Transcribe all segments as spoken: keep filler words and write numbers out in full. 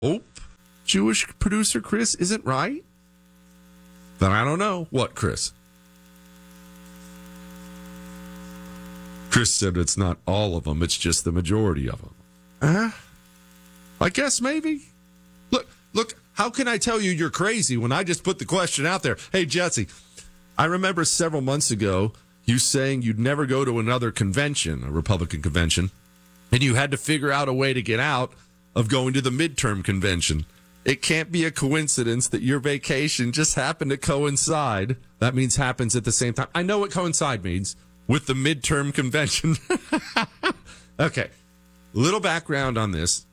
hope Jewish producer Chris isn't right. Then I don't know. What, Chris? Chris said it's not all of them. It's just the majority of them. Uh, I guess maybe. Look, look, how can I tell you you're crazy when I just put the question out there? Hey, Jesse, I remember several months ago you saying you'd never go to another convention, a Republican convention, and you had to figure out a way to get out of going to the midterm convention. It can't be a coincidence that your vacation just happened to coincide. That means happens at the same time. I know what coincide means. With the midterm convention. Okay. Little background on this.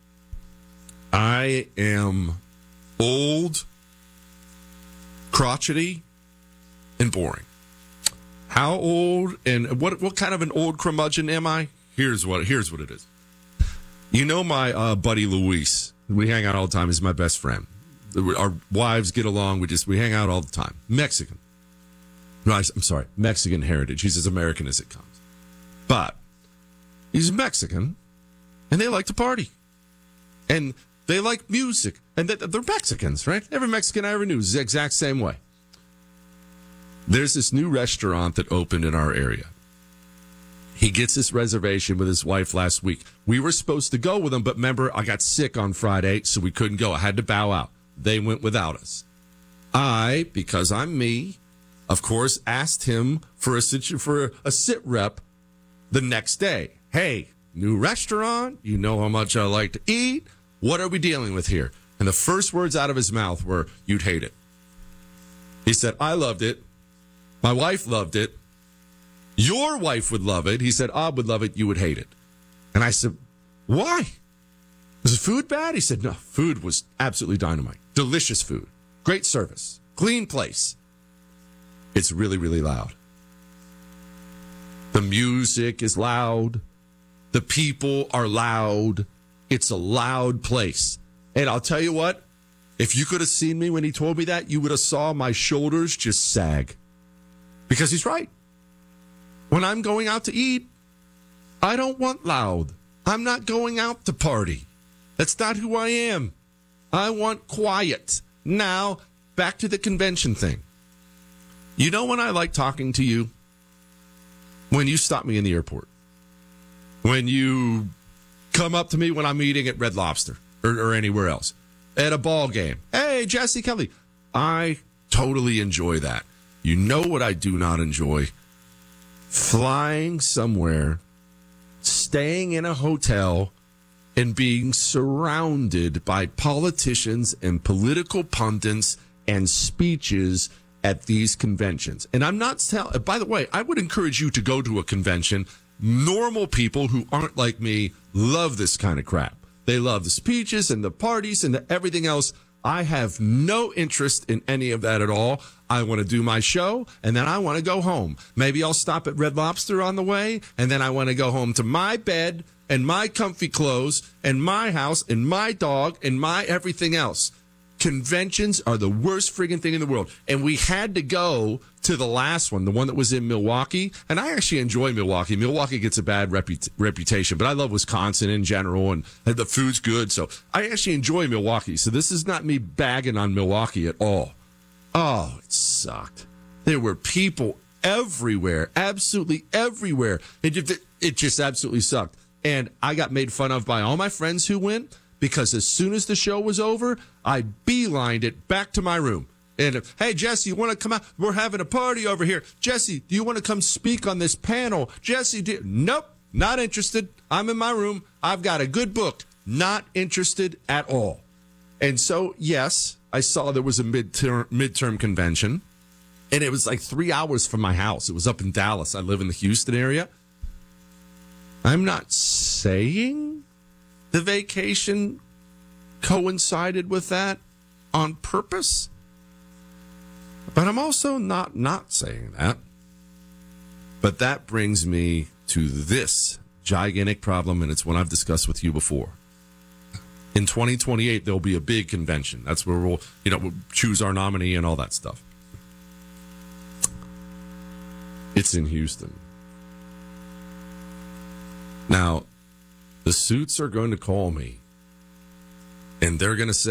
I am old, crotchety, and boring. How old and what what kind of an old curmudgeon am I? Here's what here's what it is. You know my uh, buddy Luis. We hang out all the time. He's my best friend. Our wives get along. We just we hang out all the time. Mexican. No, I'm sorry, Mexican heritage. He's as American as it comes. But he's Mexican, and they like to party. And they like music. And they're Mexicans, right? Every Mexican I ever knew is the exact same way. There's this new restaurant that opened in our area. He gets this reservation with his wife last week. We were supposed to go with him, but remember, I got sick on Friday, so we couldn't go. I had to bow out. They went without us. I, because I'm me, of course, asked him for a situ- for a sit rep the next day. Hey, new restaurant. You know how much I like to eat. What are we dealing with here? And the first words out of his mouth were, "You'd hate it." He said, "I loved it. My wife loved it. Your wife would love it." He said, "I would love it. You would hate it." And I said, "Why? Was the food bad?" He said, "No, food was absolutely dynamite. Delicious food. Great service. Clean place. It's really, really loud. The music is loud. The people are loud. It's a loud place." And I'll tell you what, if you could have seen me when he told me that, you would have saw my shoulders just sag. Because he's right. When I'm going out to eat, I don't want loud. I'm not going out to party. That's not who I am. I want quiet. Now, back to the convention thing. You know when I like talking to you? When you stop me in the airport. When you come up to me when I'm eating at Red Lobster or, or anywhere else. At a ball game. Hey, Jesse Kelly. I totally enjoy that. You know what I do not enjoy? Flying somewhere, staying in a hotel, and being surrounded by politicians and political pundits and speeches at these conventions. And I'm not telling, by the way, I would encourage you to go to a convention. Normal people who aren't like me love this kind of crap. They love the speeches and the parties and the everything else. I have no interest in any of that at all. I want to do my show, and then I want to go home. Maybe I'll stop at Red Lobster on the way, and then I want to go home to my bed and my comfy clothes and my house and my dog and my everything else. Conventions are the worst friggin' thing in the world. And we had to go to the last one, the one that was in Milwaukee. And I actually enjoy Milwaukee. Milwaukee gets a bad repu- reputation, but I love Wisconsin in general, and the food's good. So I actually enjoy Milwaukee. So this is not me bagging on Milwaukee at all. Oh, it sucked. There were people everywhere, absolutely everywhere. It just, it just absolutely sucked. And I got made fun of by all my friends who went. Because as soon as the show was over, I beelined it back to my room. And, hey, Jesse, you want to come out? We're having a party over here. Jesse, do you want to come speak on this panel? Jesse, do- nope, not interested. I'm in my room. I've got a good book. Not interested at all. And so, yes, I saw there was a midterm, midterm convention. And it was like three hours from my house. It was up in Dallas. I live in the Houston area. I'm not saying the vacation coincided with that on purpose. But I'm also not not saying that. But that brings me to this gigantic problem, and it's one I've discussed with you before. In twenty twenty-eight, there'll be a big convention. That's where we'll, you know, we'll choose our nominee and all that stuff. It's in Houston. Now, the suits are going to call me and they're going to say,